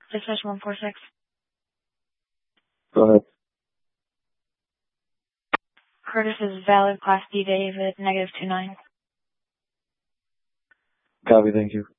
Dispatch 146. Go ahead. Curtis is valid, Class D David, -29. Copy, thank you.